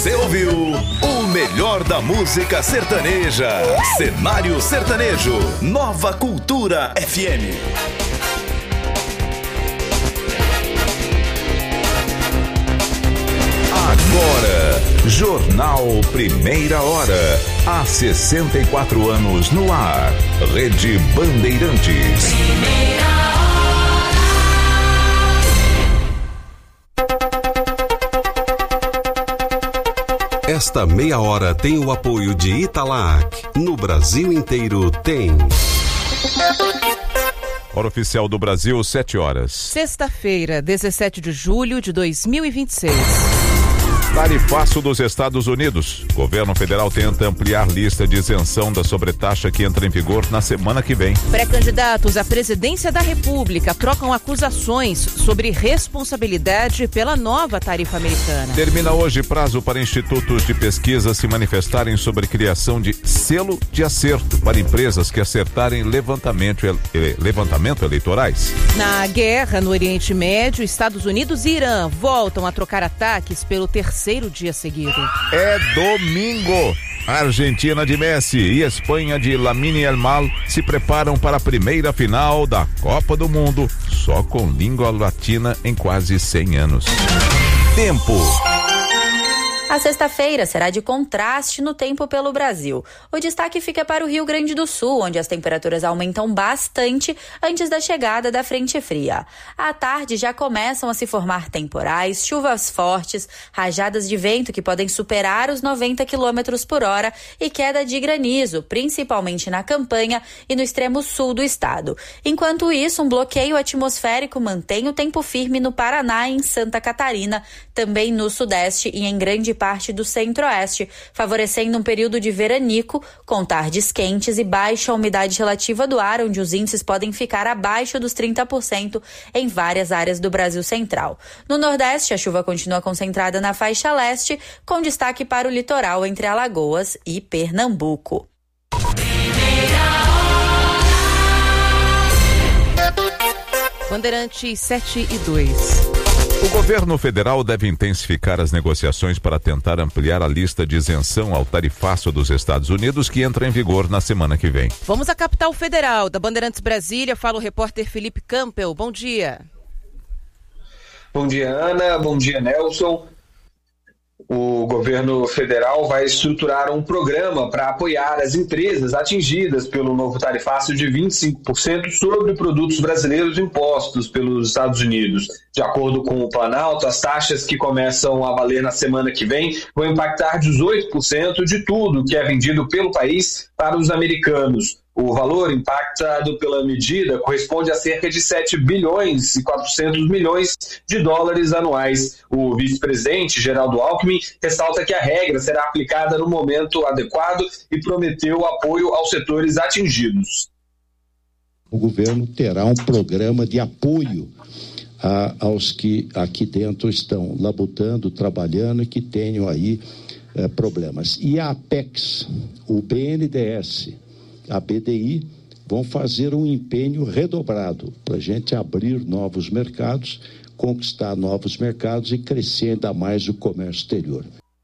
Você ouviu o melhor da música sertaneja. Cenário Sertanejo. Nova Cultura FM. Agora, Jornal Primeira Hora. Há 64 anos no ar. Rede Bandeirantes. Primeira Hora. Esta meia hora tem o apoio de Italac. No Brasil inteiro tem. Hora oficial do Brasil, 7 horas. Sexta-feira, 17 de julho de 2026. Tarifaço dos Estados Unidos. Governo federal tenta ampliar lista de isenção da sobretaxa que entra em vigor na semana que vem. Pré-candidatos à presidência da República trocam acusações sobre responsabilidade pela nova tarifa americana. Termina hoje prazo para institutos de pesquisa se manifestarem sobre criação de selo de acerto para empresas que acertarem levantamento eleitorais. Na guerra no Oriente Médio, Estados Unidos e Irã voltam a trocar ataques pelo terceiro dia seguido. É domingo. Argentina de Messi e Espanha de Lamine Yamal se preparam para a primeira final da Copa do Mundo, só com língua latina em quase 100 anos. Tempo. A sexta-feira será de contraste no tempo pelo Brasil. O destaque fica para o Rio Grande do Sul, onde as temperaturas aumentam bastante antes da chegada da frente fria. À tarde já começam a se formar temporais, chuvas fortes, rajadas de vento que podem superar os 90 km por hora e queda de granizo, principalmente na campanha e no extremo sul do estado. Enquanto isso, um bloqueio atmosférico mantém o tempo firme no Paraná e em Santa Catarina, também no sudeste e em grande parte do centro-oeste, favorecendo um período de veranico, com tardes quentes e baixa umidade relativa do ar, onde os índices podem ficar abaixo dos 30% em várias áreas do Brasil central. No Nordeste, a chuva continua concentrada na faixa leste, com destaque para o litoral entre Alagoas e Pernambuco. Bandeirantes 7 e 2. O governo federal deve intensificar as negociações para tentar ampliar a lista de isenção ao tarifaço dos Estados Unidos, que entra em vigor na semana que vem. Vamos à capital federal, da Bandeirantes Brasília, fala o repórter Felipe Campbell. Bom dia. Bom dia, Ana. Bom dia, Nelson. O governo federal vai estruturar um programa para apoiar as empresas atingidas pelo novo tarifaço de 25% sobre produtos brasileiros impostos pelos Estados Unidos. De acordo com o Planalto, as taxas que começam a valer na semana que vem vão impactar 18% de tudo que é vendido pelo país para os americanos. O valor impactado pela medida corresponde a cerca de 7 bilhões e 400 milhões de dólares anuais. O vice-presidente, Geraldo Alckmin, ressalta que a regra será aplicada no momento adequado e prometeu apoio aos setores atingidos. O governo terá um programa de apoio aos que aqui dentro estão labutando, trabalhando e que tenham aí problemas. E a Apex, o BNDES, a BDI vão fazer um empenho redobrado para a gente abrir novos mercados, conquistar novos mercados e crescer ainda mais o comércio exterior.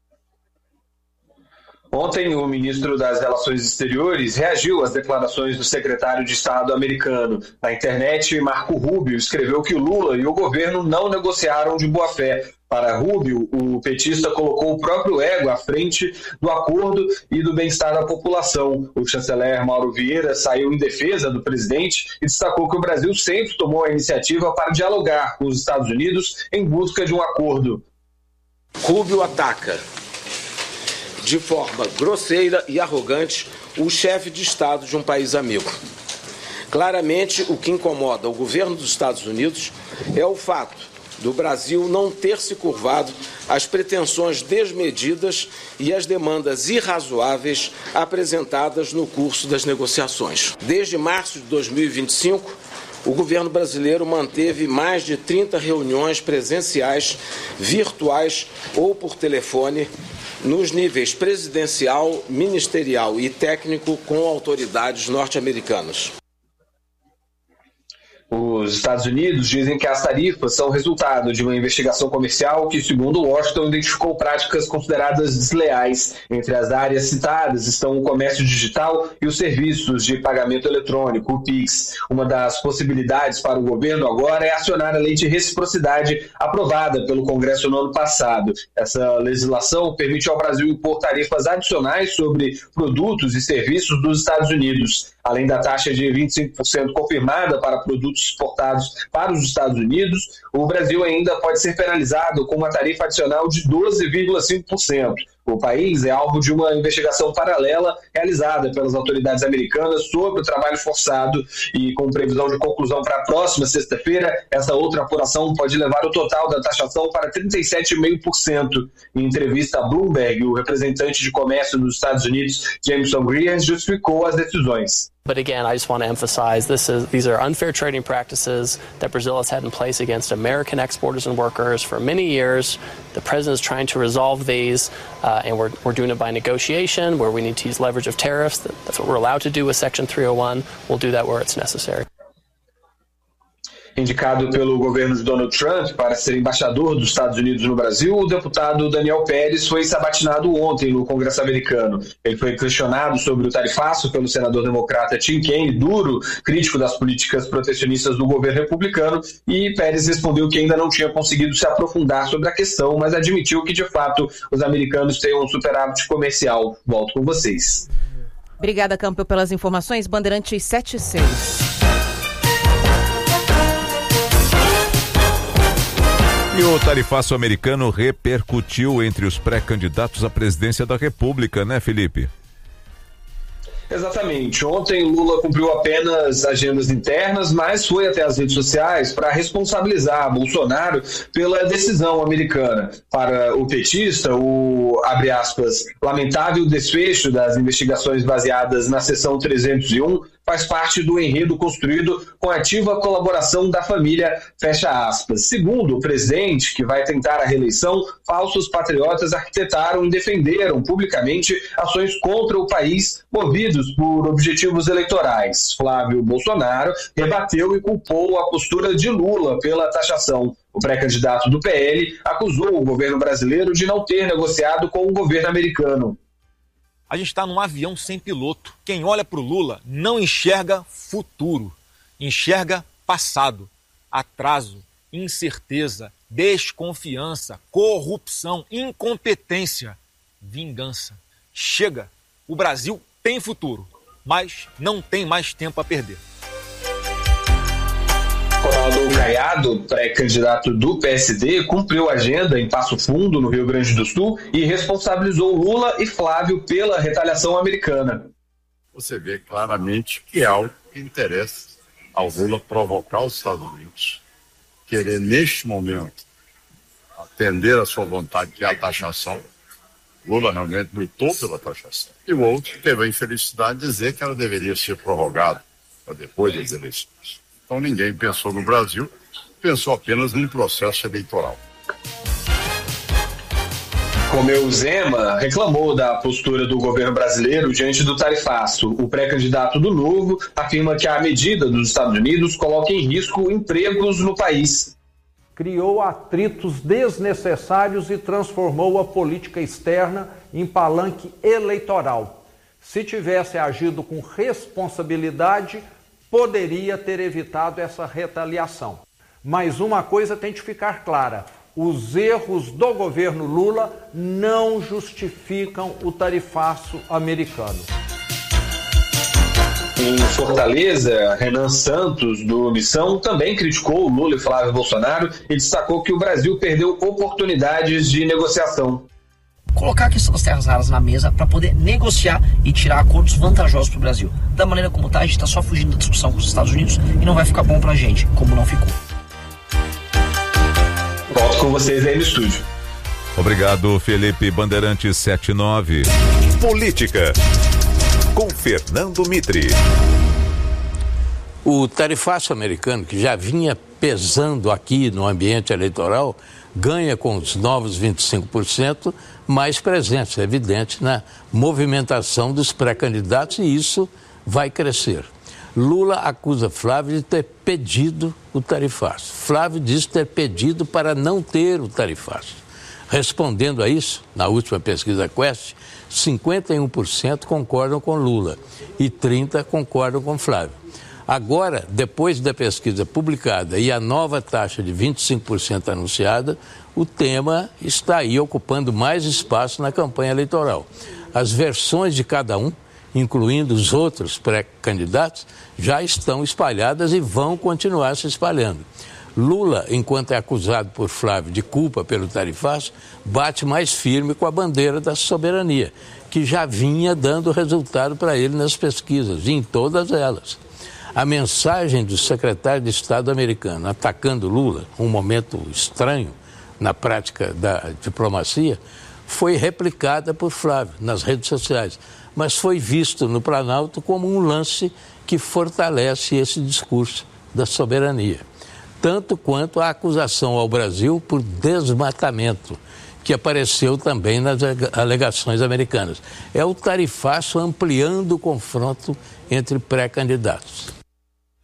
Ontem, o ministro das Relações Exteriores reagiu às declarações do secretário de Estado americano. Na internet, Marco Rubio escreveu que o Lula e o governo não negociaram de boa fé. Para Rubio, o petista colocou o próprio ego à frente do acordo e do bem-estar da população. O chanceler Mauro Vieira saiu em defesa do presidente e destacou que o Brasil sempre tomou a iniciativa para dialogar com os Estados Unidos em busca de um acordo. Rubio ataca de forma grosseira e arrogante o chefe de Estado de um país amigo. Claramente, o que incomoda o governo dos Estados Unidos é o fato do Brasil não ter se curvado às pretensões desmedidas e às demandas irrazoáveis apresentadas no curso das negociações. Desde março de 2025, o governo brasileiro manteve mais de 30 reuniões presenciais, virtuais ou por telefone, nos níveis presidencial, ministerial e técnico com autoridades norte-americanas. Os Estados Unidos dizem que as tarifas são resultado de uma investigação comercial que, segundo Washington, identificou práticas consideradas desleais. Entre as áreas citadas estão o comércio digital e os serviços de pagamento eletrônico, o PIX. Uma das possibilidades para o governo agora é acionar a lei de reciprocidade aprovada pelo Congresso no ano passado. Essa legislação permite ao Brasil impor tarifas adicionais sobre produtos e serviços dos Estados Unidos. Além da taxa de 25% confirmada para produtos exportados para os Estados Unidos, o Brasil ainda pode ser penalizado com uma tarifa adicional de 12,5%. O país é alvo de uma investigação paralela realizada pelas autoridades americanas sobre o trabalho forçado e, com previsão de conclusão para a próxima sexta-feira, essa outra apuração pode levar o total da taxação para 37,5%. Em entrevista a Bloomberg, o representante de comércio dos Estados Unidos, Jameson Greer, justificou as decisões. But again, I just want to emphasize these are unfair trading practices that Brazil has had in place against American exporters and workers for many years. The president is trying to resolve these, and we're doing it by negotiation, where we need to use leverage of tariffs. That's what we're allowed to do with Section 301. We'll do that where it's necessary. Indicado pelo governo de Donald Trump para ser embaixador dos Estados Unidos no Brasil, o deputado Daniel Pérez foi sabatinado ontem no Congresso americano. Ele foi questionado sobre o tarifaço pelo senador democrata Tim Kaine, duro crítico das políticas protecionistas do governo republicano, e Pérez respondeu que ainda não tinha conseguido se aprofundar sobre a questão, mas admitiu que, de fato, os americanos têm um superávit comercial. Volto com vocês. Obrigada, Campbell, pelas informações. Bandeirantes 76. E o tarifaço americano repercutiu entre os pré-candidatos à presidência da República, né, Felipe? Exatamente. Ontem Lula cumpriu apenas agendas internas, mas foi até as redes sociais para responsabilizar Bolsonaro pela decisão americana. Para o petista, o, abre aspas, lamentável desfecho das investigações baseadas na seção 301 faz parte do enredo construído com a ativa colaboração da família, fecha aspas. Segundo o presidente, que vai tentar a reeleição, falsos patriotas arquitetaram e defenderam publicamente ações contra o país movidos por objetivos eleitorais. Flávio Bolsonaro rebateu e culpou a postura de Lula pela taxação. O pré-candidato do PL acusou o governo brasileiro de não ter negociado com o governo americano. A gente está num avião sem piloto. Quem olha para o Lula não enxerga futuro, enxerga passado, atraso, incerteza, desconfiança, corrupção, incompetência, vingança. Chega, o Brasil tem futuro, mas não tem mais tempo a perder. Ronaldo Caiado, pré-candidato do PSD, cumpriu a agenda em Passo Fundo, no Rio Grande do Sul, e responsabilizou Lula e Flávio pela retaliação americana. Você vê claramente que é algo que interessa ao Lula provocar os Estados Unidos, querer, neste momento, atender a sua vontade de a taxação. Lula realmente lutou pela taxação. E o outro teve a infelicidade de dizer que ela deveria ser prorrogada para depois das eleições. Então ninguém pensou no Brasil, pensou apenas num processo eleitoral. Romeu Zema reclamou da postura do governo brasileiro diante do tarifaço. O pré-candidato do Novo afirma que a medida dos Estados Unidos coloca em risco empregos no país. Criou atritos desnecessários e transformou a política externa em palanque eleitoral. Se tivesse agido com responsabilidade, poderia ter evitado essa retaliação. Mas uma coisa tem de ficar clara: os erros do governo Lula não justificam o tarifaço americano. Em Fortaleza, Renan Santos, do Missão, também criticou Lula e Flávio Bolsonaro e destacou que o Brasil perdeu oportunidades de negociação. Colocar a questão das terras raras na mesa para poder negociar e tirar acordos vantajosos para o Brasil. Da maneira como está, a gente está só fugindo da discussão com os Estados Unidos e não vai ficar bom para a gente, como não ficou. Volto com vocês aí no estúdio. Obrigado, Felipe. Bandeirantes 79. Política, com Fernando Mitre. O tarifaço americano, que já vinha pesando aqui no ambiente eleitoral, ganha com os novos 25% mais presença, evidente, na movimentação dos pré-candidatos, e isso vai crescer. Lula acusa Flávio de ter pedido o tarifaço. Flávio diz ter pedido para não ter o tarifaço. Respondendo a isso, na última pesquisa Quest, 51% concordam com Lula e 30% concordam com Flávio. Agora, depois da pesquisa publicada e a nova taxa de 25% anunciada, o tema está aí ocupando mais espaço na campanha eleitoral. As versões de cada um, incluindo os outros pré-candidatos, já estão espalhadas e vão continuar se espalhando. Lula, enquanto é acusado por Flávio de culpa pelo tarifaço, bate mais firme com a bandeira da soberania, que já vinha dando resultado para ele nas pesquisas, e em todas elas. A mensagem do secretário de Estado americano atacando Lula, um momento estranho na prática da diplomacia, foi replicada por Flávio nas redes sociais, mas foi visto no Planalto como um lance que fortalece esse discurso da soberania. Tanto quanto a acusação ao Brasil por desmatamento, que apareceu também nas alegações americanas. É o tarifaço ampliando o confronto entre pré-candidatos.